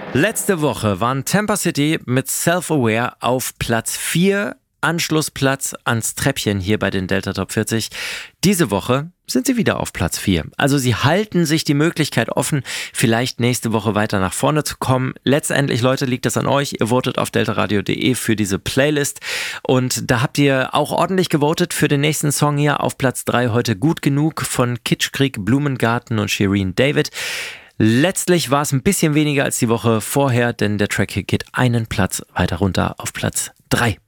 Letzte Woche waren Tampa City mit Self-Aware auf Platz 4, Anschlussplatz ans Treppchen hier bei den Delta Top 40. Diese Woche sind sie wieder auf Platz 4. Also sie halten sich die Möglichkeit offen, vielleicht nächste Woche weiter nach vorne zu kommen. Letztendlich, Leute, liegt das an euch. Ihr votet auf deltaradio.de für diese Playlist. Und da habt ihr auch ordentlich gewotet für den nächsten Song hier auf Platz 3 heute. Gut genug von Kitschkrieg, Blumengarten und Shirin David. Letztlich war es ein bisschen weniger als die Woche vorher, denn der Track hier geht einen Platz weiter runter auf Platz 3.